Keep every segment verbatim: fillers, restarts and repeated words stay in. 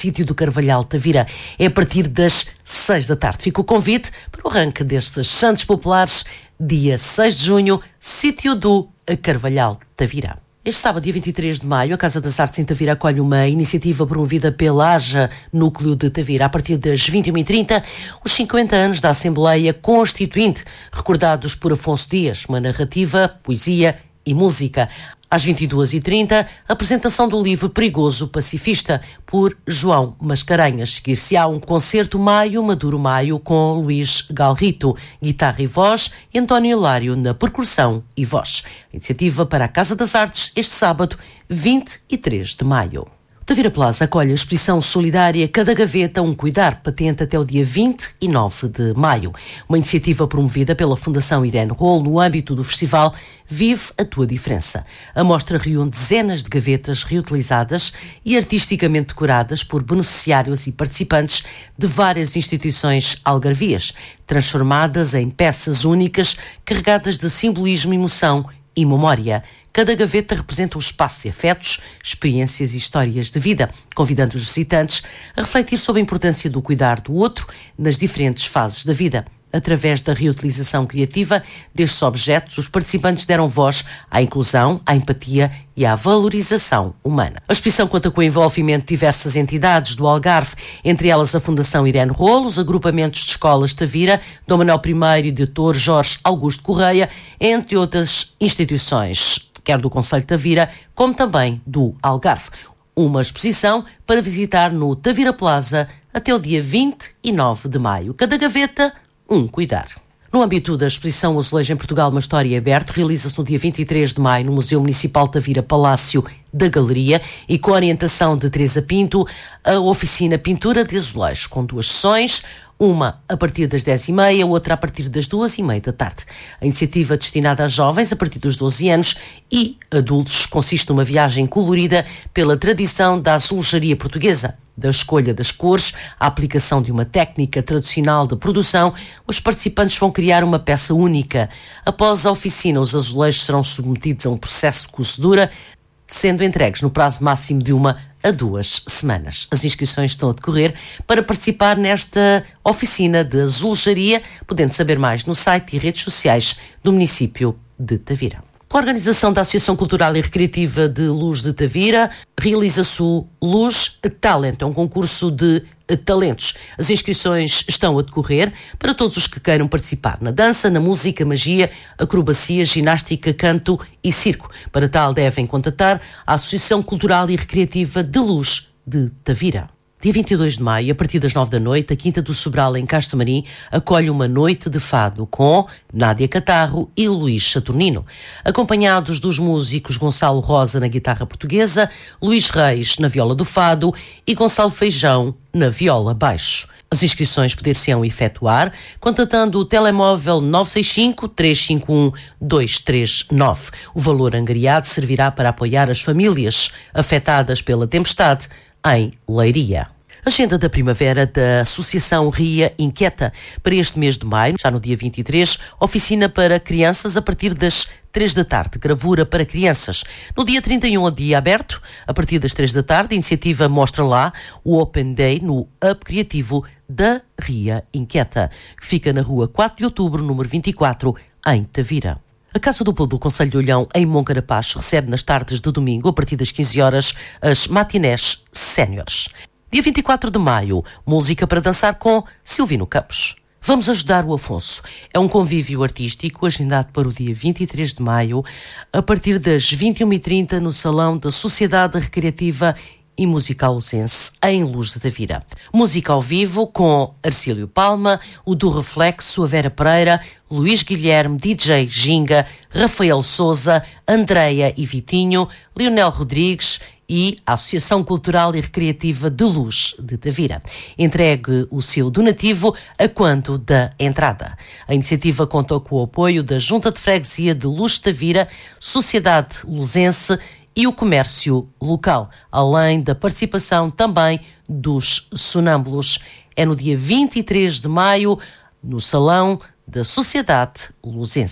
Sítio do Carvalhal, Tavira. É a partir das seis da tarde. Fica o convite para o arranque destes Santos Populares, dia seis de junho, Sítio do Carvalhal, Tavira. Este sábado, dia vinte e três de maio, a Casa das Artes em Tavira acolhe uma iniciativa promovida pela AJA Núcleo de Tavira. A partir das vinte e uma e trinta, os cinquenta anos da Assembleia Constituinte, recordados por Afonso Dias, uma narrativa, poesia e música. Às vinte e duas e trinta, a apresentação do livro Perigoso Pacifista, por João Mascarenhas. Seguir-se-á um concerto Maio Maduro Maio com Luís Galrito, guitarra e voz, e António Hilário na percussão e voz. Iniciativa para a Casa das Artes este sábado, vinte e três de maio. Tavira Plaza acolhe a exposição solidária Cada Gaveta um Cuidar, patente até o dia vinte e nove de maio. Uma iniciativa promovida pela Fundação Irene Roll no âmbito do festival Vive a Tua Diferença. A mostra reúne dezenas de gavetas reutilizadas e artisticamente decoradas por beneficiários e participantes de várias instituições algarvias, transformadas em peças únicas carregadas de simbolismo, emoção e memória. Cada gaveta representa um espaço de afetos, experiências e histórias de vida, convidando os visitantes a refletir sobre a importância do cuidar do outro nas diferentes fases da vida. Através da reutilização criativa destes objetos, os participantes deram voz à inclusão, à empatia e à valorização humana. A exposição conta com o envolvimento de diversas entidades do Algarve, entre elas a Fundação Irene Roll, os agrupamentos de escolas de Tavira, Dom Manuel I e doutor Jorge Augusto Correia, entre outras instituições, quer do Concelho de Tavira, como também do Algarve. Uma exposição para visitar no Tavira Plaza até o dia vinte e nove de maio. Cada gaveta, um cuidar. No âmbito da exposição Azulejo em Portugal, uma história aberta, realiza-se no dia vinte e três de maio no Museu Municipal de Tavira Palácio da Galeria e com a orientação de Teresa Pinto, a oficina Pintura de Azulejo, com duas sessões, uma a partir das dez e meia, outra a partir das duas e meia da tarde. A iniciativa destinada a jovens a partir dos doze anos e adultos consiste numa viagem colorida pela tradição da azulejaria portuguesa. Da escolha das cores, à aplicação de uma técnica tradicional de produção, os participantes vão criar uma peça única. Após a oficina, os azulejos serão submetidos a um processo de cozedura, sendo entregues no prazo máximo de uma a duas semanas. As inscrições estão a decorrer para participar nesta oficina de azulejaria, podendo saber mais no site e redes sociais do município de Tavira. Com a organização da Associação Cultural e Recreativa de Luz de Tavira, realiza-se o Luz Talent, é um concurso de talentos. As inscrições estão a decorrer para todos os que queiram participar na dança, na música, magia, acrobacia, ginástica, canto e circo. Para tal devem contatar a Associação Cultural e Recreativa de Luz de Tavira. Dia vinte e dois de maio, a partir das nove da noite, a Quinta do Sobral, em Castro Marim, acolhe uma noite de fado com Nádia Catarro e Luís Saturnino, acompanhados dos músicos Gonçalo Rosa na guitarra portuguesa, Luís Reis na viola do fado e Gonçalo Feijão na viola baixo. As inscrições poder-se-ão efetuar contatando o telemóvel nove seis cinco, três cinco um, dois três nove. O valor angariado servirá para apoiar as famílias afetadas pela tempestade em Leiria. Agenda da primavera da Associação Ria Inquieta. Para este mês de maio, já no dia vinte e três, oficina para crianças a partir das três da tarde, gravura para crianças. No dia trinta e um, a dia aberto, a partir das três da tarde, a iniciativa Mostra Lá, o Open Day no Hub Criativo da Ria Inquieta, que fica na rua quatro de outubro, número vinte e quatro, em Tavira. A Casa do Povo do Concelho de Olhão, em Moncarapaz, recebe nas tardes de domingo, a partir das quinze horas, as matinés séniores. Dia vinte e quatro de maio, música para dançar com Silvino Campos. Vamos ajudar o Afonso. É um convívio artístico agendado para o dia vinte e três de maio, a partir das vinte e uma e trinta, no Salão da Sociedade Recreativa e Musical Lucense, em Luz de Tavira. Música ao vivo com Arcílio Palma, o do Reflexo, a Vera Pereira, Luís Guilherme, D J Ginga, Rafael Souza, Andreia e Vitinho, Leonel Rodrigues e a Associação Cultural e Recreativa de Luz de Tavira. Entregue o seu donativo a quanto da entrada. A iniciativa contou com o apoio da Junta de Freguesia de Luz de Tavira, Sociedade Luzense e o comércio local, além da participação também dos sonâmbulos. É no dia vinte e três de maio, no Salão da Sociedade Luzense.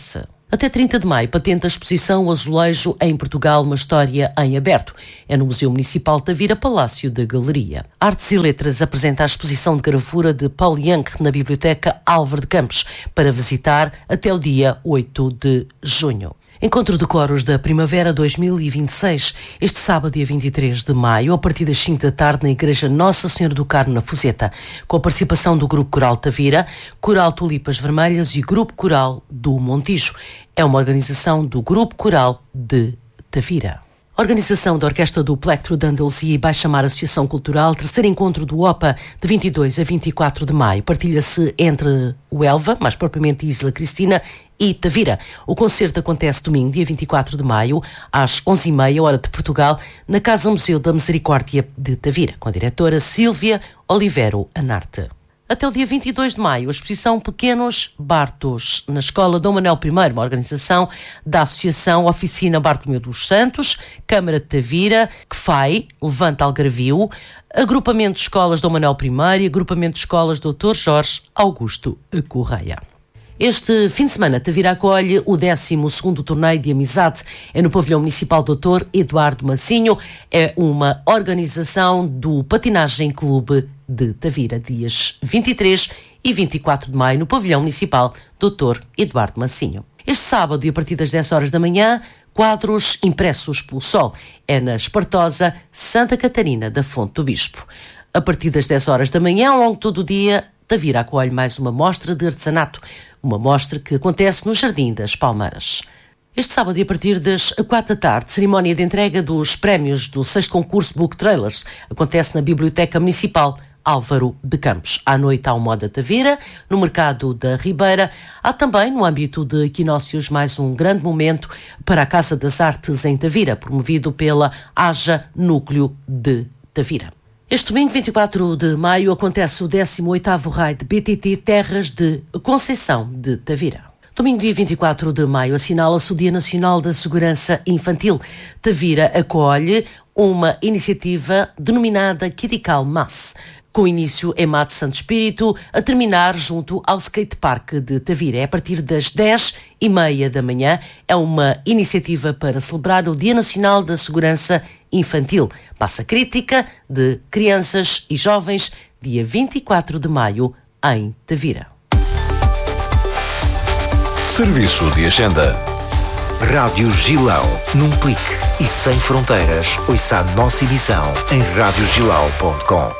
Até trinta de maio, patente a exposição Azulejo em Portugal, uma história em aberto. É no Museu Municipal de Tavira, Palácio da Galeria. Artes e Letras apresenta a exposição de gravura de Paul Young na Biblioteca Álvaro de Campos, para visitar até o dia oito de junho. Encontro de Coros da Primavera dois mil e vinte e seis, este sábado, dia vinte e três de maio, a partir das cinco da tarde, na Igreja Nossa Senhora do Carmo, na Fuzeta, com a participação do Grupo Coral Tavira, Coral Tulipas Vermelhas e Grupo Coral do Montijo. É uma organização do Grupo Coral de Tavira. Organização da Orquestra do Plectro de Andaluzia e Baixa Mar Associação Cultural, terceiro encontro do OPA de vinte e dois a vinte e quatro de maio. Partilha-se entre o Elva, mais propriamente Isla Cristina, e Tavira. O concerto acontece domingo, dia vinte e quatro de maio, às onze e meia, hora de Portugal, na Casa Museu da Misericórdia de Tavira, com a diretora Sílvia Olivero Anarte. Até o dia vinte e dois de maio, a exposição Pequenos Bartos, na Escola Dom Manuel I, uma organização da Associação Oficina Bartolomeu dos Santos, Câmara de Tavira, que F A I, Levanta Algarvio, Agrupamento de Escolas Dom Manuel I e Agrupamento de Escolas doutor Jorge Augusto Correia. Este fim de semana, Tavira acolhe o décimo segundo torneio de amizade. É no Pavilhão Municipal doutor Eduardo Massinho. É uma organização do Patinagem Clube de Tavira, dias vinte e três e vinte e quatro de maio, no Pavilhão Municipal doutor Eduardo Massinho. Este sábado, e a partir das dez horas da manhã, quadros impressos pelo sol. É na Espartosa Santa Catarina da Fonte do Bispo. A partir das dez horas da manhã, ao longo de todo o dia, Tavira acolhe mais uma mostra de artesanato, uma mostra que acontece no Jardim das Palmeiras. Este sábado, e a partir das quatro da tarde, cerimónia de entrega dos prémios do sexto concurso Book Trailers acontece na Biblioteca Municipal Álvaro de Campos. À noite há o Moda Tavira, no Mercado da Ribeira. Há também, no âmbito de equinócios, mais um grande momento para a Casa das Artes em Tavira, promovido pela AJA Núcleo de Tavira. Este domingo, vinte e quatro de maio, acontece o décimo oitavo Raio de B T T Terras de Conceição de Tavira. Domingo, dia vinte e quatro de maio, assinala-se o Dia Nacional da Segurança Infantil. Tavira acolhe uma iniciativa denominada Kidical Mass, com início em Mato Santo Espírito, a terminar junto ao skatepark de Tavira. É a partir das dez e meia da manhã. É uma iniciativa para celebrar o Dia Nacional da Segurança Infantil. Passa crítica de crianças e jovens, dia vinte e quatro de maio, em Tavira. Serviço de Agenda. Rádio Gilão, num clique e sem fronteiras. Ouça a nossa emissão em rádio gilão ponto com.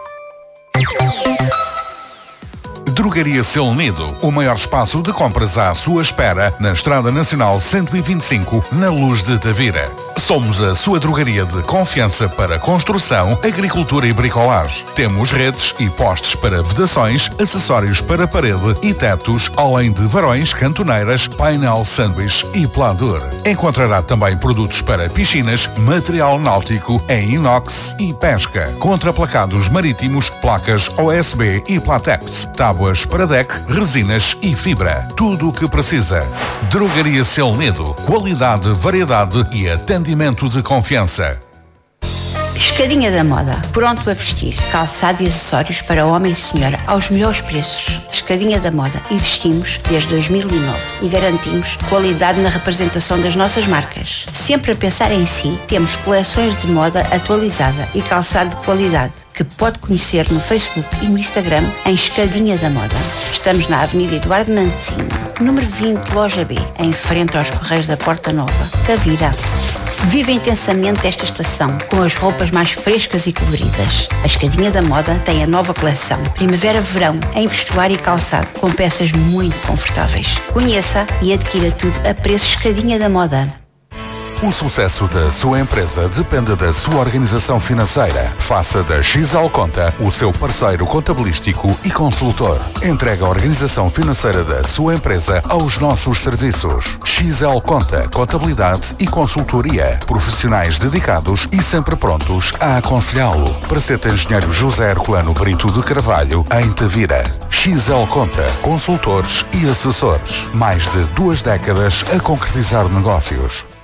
Drogaria Seu Nido, o maior espaço de compras à sua espera, na Estrada Nacional cento e vinte e cinco, na Luz de Tavira. Somos a sua drogaria de confiança para construção, agricultura e bricolagem. Temos redes e postes para vedações, acessórios para parede e tetos, além de varões, cantoneiras, painel sanduíche e pladur. Encontrará também produtos para piscinas, material náutico em inox e pesca, contraplacados marítimos, placas O S B e Platex, tábuas para deck, resinas e fibra. Tudo o que precisa. Drogaria Seu Nido. Qualidade, variedade e atendimento de confiança. Escadinha da Moda. Pronto a vestir. Calçado e acessórios para homem e senhora aos melhores preços. Escadinha da Moda. Existimos desde dois mil e nove e garantimos qualidade na representação das nossas marcas. Sempre a pensar em si, temos coleções de moda atualizada e calçado de qualidade que pode conhecer no Facebook e no Instagram em Escadinha da Moda. Estamos na Avenida Eduardo Mancinho, número vinte, Loja B, em frente aos Correios da Porta Nova, Tavira. Viva intensamente esta estação com as roupas mais frescas e coloridas. A Escadinha da Moda tem a nova coleção Primavera-Verão em vestuário e calçado com peças muito confortáveis. Conheça e adquira tudo a preço Escadinha da Moda. O sucesso da sua empresa depende da sua organização financeira. Faça da X L Conta o seu parceiro contabilístico e consultor. Entregue a organização financeira da sua empresa aos nossos serviços. X L Conta, contabilidade e consultoria. Profissionais dedicados e sempre prontos a aconselhá-lo. Praceta Engenheiro José Herculano Brito de Carvalho, em Tavira. X L Conta, consultores e assessores. Mais de duas décadas a concretizar negócios.